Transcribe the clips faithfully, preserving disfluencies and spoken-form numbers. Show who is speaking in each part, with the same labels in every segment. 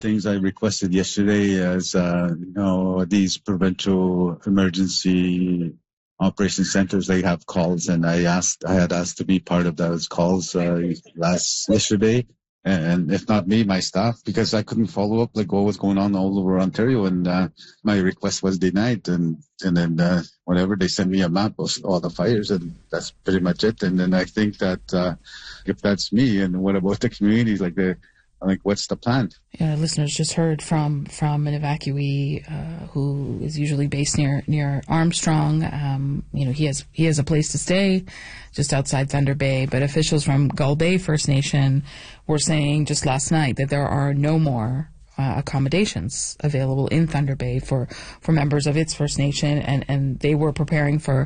Speaker 1: things I requested yesterday as, uh, you know, these provincial emergency operation centers, they have calls, and I asked, I had asked to be part of those calls uh, last yesterday, and if not me, my staff, because I couldn't follow up like what was going on all over Ontario, and uh, my request was denied, and and then uh, whatever, they sent me a map of all the fires, and that's pretty much it. And then I think that uh, if that's me, and what about the communities, like the Like, what's the plan?
Speaker 2: Yeah, listeners just heard from from an evacuee uh, who is usually based near near Armstrong. Um, you know, he has he has a place to stay just outside Thunder Bay. But officials from Gull Bay First Nation were saying just last night that there are no more uh, accommodations available in Thunder Bay for, for members of its First Nation, and, and they were preparing for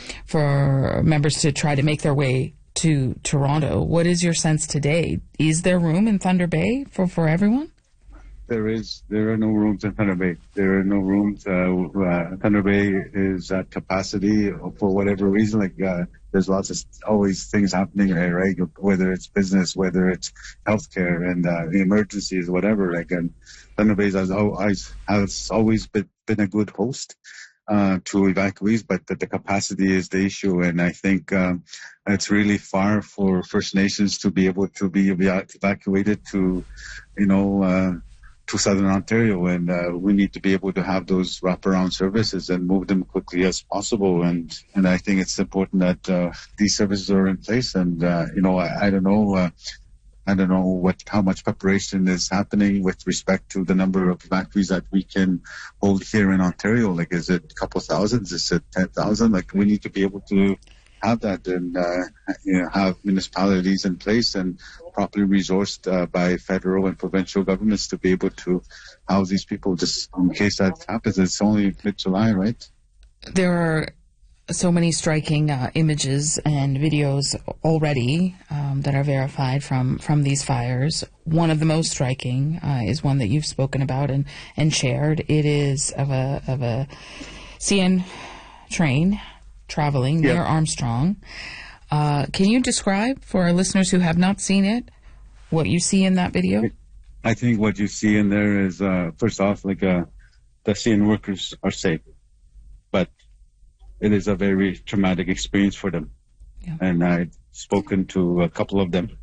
Speaker 2: for members to try to make their way to Toronto. What is your sense today? Is there room in Thunder Bay for, for everyone?
Speaker 1: There is. There are no rooms in Thunder Bay. There are no rooms. Uh, uh, Thunder Bay is at capacity for whatever reason. Like uh, there's lots of always things happening, right? Whether it's business, whether it's healthcare, and uh, emergencies, whatever. Like, and Thunder Bay has always has always been, been a good host Uh, to evacuees, but that the capacity is the issue, and I think um, it's really far for First Nations to be able to be evac- evacuated to, you know, uh, to Southern Ontario, and uh, we need to be able to have those wraparound services and move them quickly as possible, and and I think it's important that uh, these services are in place, and uh, you know, I, I don't know. Uh, I don't know what how much preparation is happening with respect to the number of evacuees that we can hold here in Ontario. Like, is it a couple of thousands? Is it ten thousand? Like, we need to be able to have that and uh, you know, have municipalities in place and properly resourced uh, by federal and provincial governments to be able to house these people. Just in case that happens, it's only mid-July, right?
Speaker 2: There are so many striking uh, images and videos already um, that are verified from, from these fires. One of the most striking uh, is one that you've spoken about and, and shared. It is of a of a C N train traveling
Speaker 1: yeah.
Speaker 2: near Armstrong. Uh, can you describe for our listeners who have not seen it what you see in that video?
Speaker 1: I think what you see in there is, uh, first off, like uh, the C N workers are safe, but it is a very traumatic experience for them.
Speaker 2: Yeah.
Speaker 1: And I've spoken to a couple of them,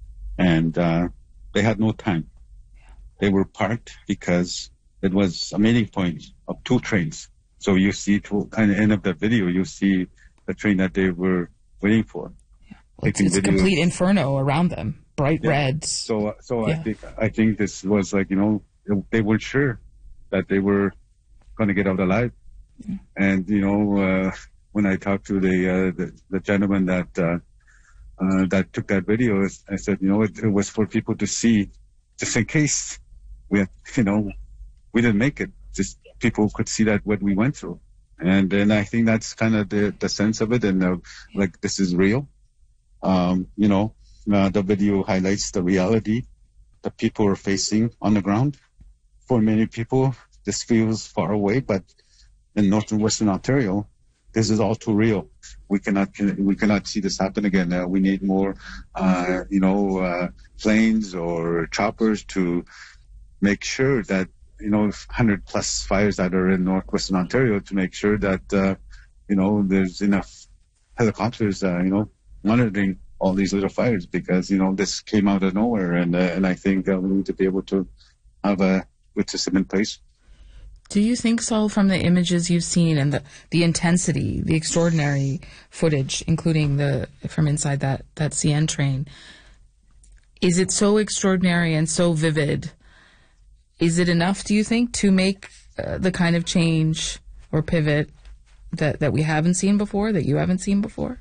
Speaker 1: and uh, they had no time. Yeah. They were parked because it was a meeting point of two trains. So you see, to at the end of the video, you see the train that they were waiting for.
Speaker 2: Yeah. Well, it's, it's a complete inferno around them, bright yeah. reds.
Speaker 1: So, so
Speaker 2: yeah.
Speaker 1: I think I think this was like, you know, they weren't sure that they were going to get out alive. Yeah. And, you know, uh, when I talked to the, uh, the, the gentleman that, uh, uh, that took that video, I said, you know, it, it was for people to see, just in case we had, you know, we didn't make it, just people could see that what we went through. And then I think that's kind of the, the sense of it. And uh, like, this is real. Um, you know, uh, the video highlights the reality that people are facing on the ground. For many people, this feels far away, but in northern Western Ontario, this is all too real. We cannot we cannot see this happen again. Uh, we need more, uh, you know, uh, planes or choppers to make sure that, you know, one hundred plus fires that are in northwestern Ontario, to make sure that, uh, you know, there's enough helicopters, uh, you know, monitoring all these little fires, because, you know, this came out of nowhere, and uh, and I think uh, we need to be able to have a good system in place.
Speaker 2: Do you think, Saul, from the images you've seen and the, the intensity, the extraordinary footage, including the from inside that, that C N train, is it so extraordinary and so vivid? Is it enough, do you think, to make uh, the kind of change or pivot that, that we haven't seen before, that you haven't seen before?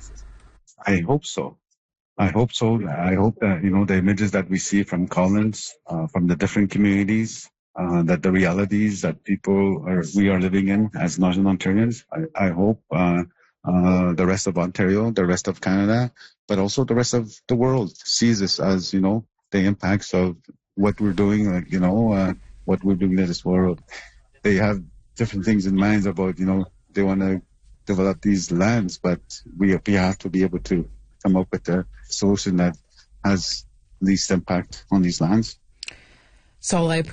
Speaker 1: I hope so. I hope so. I hope that, you know, the images that we see from Collins, uh, from the different communities, Uh, that the realities that people are, we are living in as Northern Ontarians, I, I hope uh, uh, the rest of Ontario, the rest of Canada, but also the rest of the world sees this as, you know, the impacts of what we're doing, like, you know, uh, what we're doing in this world. They have different things in mind about, you know, they want to develop these lands, but we, we have to be able to come up with a solution that has least impact on these lands.
Speaker 2: Saul, I appreciate